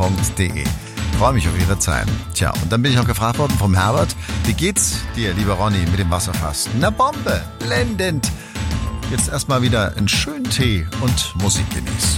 www.ronny.de. Freue mich auf Ihre Zeit. Tja, und dann bin ich auch gefragt worden vom Herbert, wie geht's dir, lieber Ronny, mit dem Wasserfasten? Na Bombe, blendend. Jetzt erstmal wieder einen schönen Tee und Musik genießen.